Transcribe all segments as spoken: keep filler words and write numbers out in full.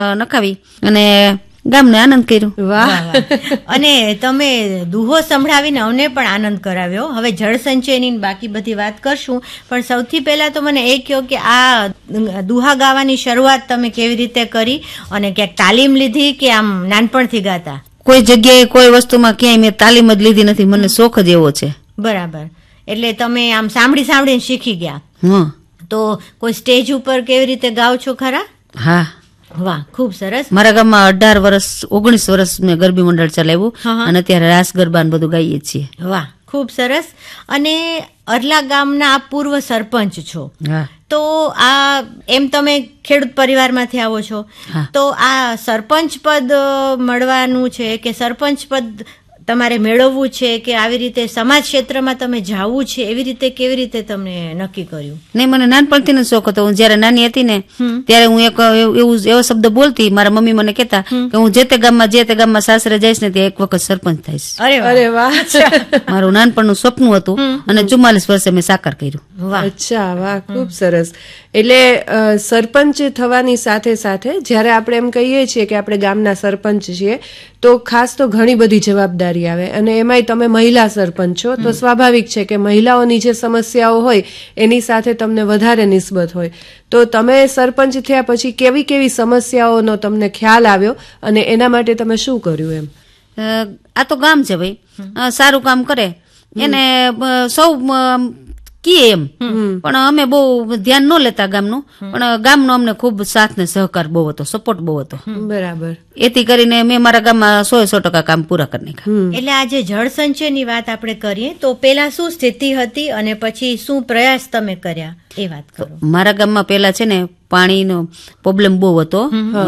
નખાવી અને ગામને આનંદ કર્યો. વાહ. અને તમે દુહો સંભળાવીને અમને પણ આનંદ કરાવ્યો. હવે જળ સંચયની બાકી બધી વાત કરશું, પણ સૌથી પહેલા તો મને એ કહો કે આ દુહા ગાવાની શરૂઆત તમે કેવી રીતે કરી અને ક્યાંક તાલીમ લીધી કે આમ નાનપણથી ગાતા? કોઈ જગ્યાએ કોઈ વસ્તુમાં ક્યાંય મેં તાલીમ જ લીધી નથી, મને શોખ જ એવો છે. બરાબર. એટલે તમે આમ સાંભળી સાંભળીને શીખી ગયા. હા. તો કોઈ સ્ટેજ ઉપર કેવી રીતે ગાવ છો ખરા? હા. વાહ, ખૂબ સરસ. મારા ગામમાં અઢાર વર્ષ ઓગણીસ વર્ષ મેં ગરબી મંડળ ચલાવ્યું અને અત્યારે રાસ ગરબા બધું ગાઈએ છીએ. વાહ, ખૂબ સરસ. અને અરલા ગામના આપ પૂર્વ સરપંચ છો, તો આ એમ તમે ખેડૂત પરિવારમાંથી આવો છો, તો આ સરપંચ પદ મળવાનું છે કે સરપંચ પદ તમારે મેળવવું છે કે આવી રીતે સમાજ ક્ષેત્રમાં તમે જવું છે, એવી રીતે કેવી રીતે તમે નક્કી કર્યું? નહીં, મને નાનપણથી જ શોખ હતો. હું જયારે નાની હતી ને ત્યારે હું એક એવું એવો શબ્દ બોલતી, મારા મમ્મી મને કહેતા કે હું જે તે ગામમાં જે તે ગામમાં સાસરે જઈશ ને ત્યાં એક વખત સરપંચ થઈશ. અરે વાહ. મારું નાનપણનું સપનું હતું અને ચુમ્માલીસ વર્ષે મેં સાકાર કર્યું. અચ્છા, વાહ, ખૂબ સરસ. એટલે સરપંચ થવાની સાથે સાથે જયારે આપણે એમ કહીએ છીએ કે આપણે ગામના સરપંચ છીએ તો ખાસ તો ઘણી બધી જવાબદારી આવે, અને એમાંય તમે મહિલા સરપંચ છો તો સ્વાભાવિક છે કે મહિલાઓની જે સમસ્યાઓ હોય એની સાથે તમને વધારે નિસ્બત હોય. તો તમે સરપંચ થયા પછી કેવી કેવી સમસ્યાઓનો તમને ખ્યાલ આવ્યો અને એના માટે તમે શું કર્યું? એમ આ તો ગામ છે ભાઈ, સારું કામ કરે એને સૌ કીએ એમ, પણ અમે બહુ ધ્યાન ન લેતા ગામનું, પણ ગામનો અમને ખૂબ સાથ ને સહકાર બહુ હતો, સપોર્ટ બહુ હતો. બરાબર. એથી કરીને મેં મારા ગામમાં સો સો ટકા કામ પૂરા કરી નાખ્યા. એટલે આજે જળ સંચયની વાત આપણે કરીએ તો પેલા શું સ્થિતિ હતી અને પછી શું પ્રયાસ તમે કર્યા એ વાત કરો. મારા ગામમાં પેલા છે ને પાણીનો પ્રોબ્લેમ બહુ હતો.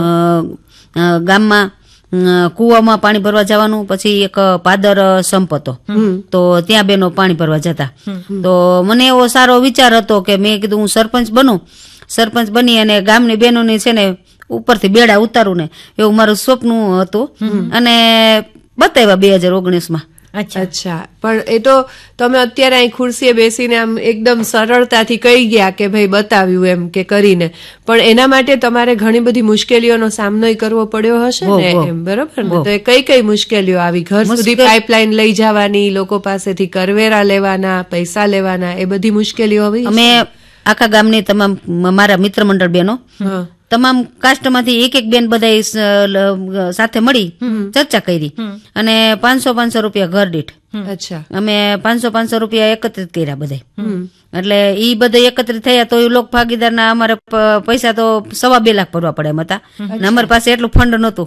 ગામમાં કુવામાં પાણી ભરવા જવાનું, પછી એક પાદર સંપ હતો તો ત્યાં બેનો પાણી ભરવા જતા. તો મને એવો સારો વિચાર હતો કે મેં કીધું હું સરપંચ બનું, સરપંચ બની અને ગામની બહેનોની છે ને ઉપરથી બેડા ઉતારું ને, એવું મારું સ્વપ્ન હતું અને બતાવ્યા બે હજાર ઓગણીસ માં. અચ્છા, પણ એ તો તમે અત્યારે અહીં ખુરશીએ બેસીને આમ એકદમ સરળતાથી કહી ગયા કે ભાઈ બતાવ્યું એમ કે કરીને, પણ એના માટે તમારે ઘણી બધી મુશ્કેલીઓનો સામનો કરવો પડ્યો હશે ને? એમ બરોબર ને? તો એ કઈ કઈ મુશ્કેલીઓ આવી? ઘર સુધી પાઇપલાઇન લઈ જવાની, લોકો પાસેથી કરવેરા લેવાના, પૈસા લેવાના, એ બધી મુશ્કેલીઓ આવી? અમે આખા ગામની તમામ મારા મિત્ર મંડળ બહેનો તમામ કાસ્ટમાંથી એક એક બેન બધા સાથે મળી ચર્ચા કરી અને પાંચસો પાંચસો રૂપિયા ઘર દીઠ. અચ્છા. અમે પાંચસો પાંચસો રૂપિયા એકત્રિત કર્યા બધા. એટલે ઈ બધા એકત્રિત થયા તો લોક ભાગીદારના અમારે પૈસા તો સવા બે લાખ ભરવા પડે એમ હતા ને અમારી પાસે એટલું ફંડ નહોતું.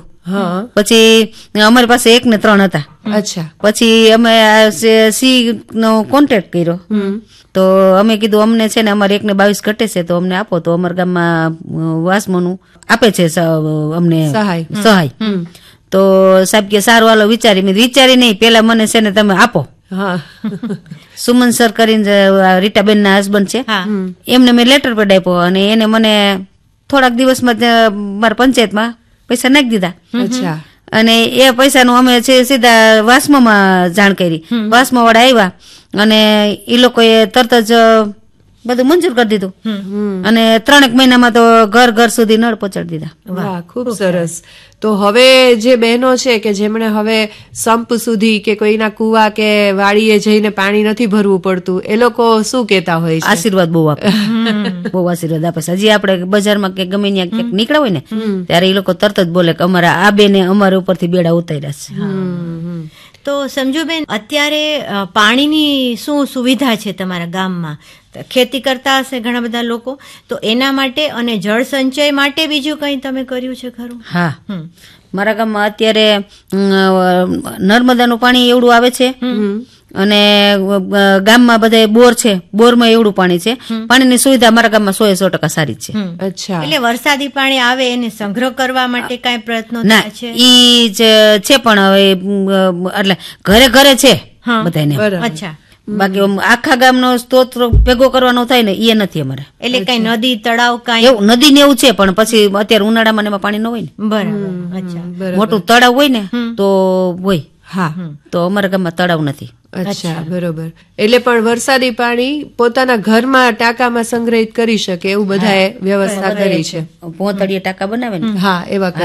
પછી અમારી પાસે એક ને ત્રણ હતા. અચ્છા. પછી અમે સી નો કોન્ટેક્ટ કર્યો તો અમે કીધું અમને છે ને અમારે એક ને બાવીસ ઘટે છે તો અમને આપો. તો અમારા ગામમાં વાસમોનું આપે છે અમને સહાય. તો સાહેબ કે સારું હાલો વિચારી. મેં વિચારી નહીં, પેલા મને છે ને તમે આપો. સુમન સર કરીને રીટાબેન ના હસબન્ડ છે, એમને મેં લેટર પેડ આપ્યો અને એને મને થોડાક દિવસમાં મારા પંચાયતમાં પૈસા નાખી દીધા. અચ્છા. અને એ પૈસાનું અમે છે સીધા વાસમામાં જાણ કરી. વાસમા વાળા આવ્યા અને એ લોકોએ તરત જ બધું મંજૂર કરી દીધું અને ત્રણેક મહિનામાં તો ઘર ઘર સુધી નળ પહોંચાડી દીધા. વાહ, ખૂબ સરસ. તો હવે જે બહેનો છે કે જેમણે હવે સંપ સુધી કે કોઈના કુવા કે વાડીએ જઈને પાણી નથી ભરવું પડતું, એ લોકો શું કેતા હોય છે? આશીર્વાદ બહુ આપે, બહુ આશીર્વાદ આપે. હજી આપણે બજારમાં કે ગમે ત્યાં ક્યાંક નીકળ્યા હોય ને ત્યારે એ લોકો તરત જ બોલે કે અમારા આ બેને અમારા ઉપરથી બેડા ઉતાર્યા છે. તો સમજુબેન, અત્યારે પાણીની શું સુવિધા છે તમારા ગામમાં? ખેતી કરતા હશે ઘણા બધા લોકો, તો એના માટે અને જળ સંચય માટે બીજું કઈ તમે કર્યું છે ખરું? હા, મારા ગામમાં અત્યારે નર્મદાનું પાણી એવડું આવે છે અને ગામમાં બધા બોર છે, બોરમાં એવડું પાણી છે. પાણીની સુવિધા મારા ગામમાં સો સો ટકા સારી છે. અચ્છા. એટલે વરસાદી પાણી આવે એને સંગ્રહ કરવા માટે કઈ પ્રયત્નો થાય છે? ઈ જ છે પણ હવે એટલે ઘરે ઘરે છે બધાને. અચ્છા. બાકી આખા ગામનો સ્ત્રોત ભેગો કરવાનો થાય ને એ નથી અમારે. એટલે કઈ નદી તળાવ કઈ એવું નદી ને એવું છે પણ પછી અત્યારે ઉનાળામાં એમાં પાણી ન હોય ને. બરાબર. અચ્છા. મોટું તળાવ હોય ને તો હોય. હા. તો અમારા ગામમાં તળાવ નથી. અચ્છા, બરોબર. એટલે પણ વરસાદી પાણી પોતાના ઘરમાં ટાંકામાં સંગ્રહિત કરી શકે એવું બધાએ વ્યવસ્થા કરી છે. પોતળીએ ટાંકા બનાવે ને, હા, એવા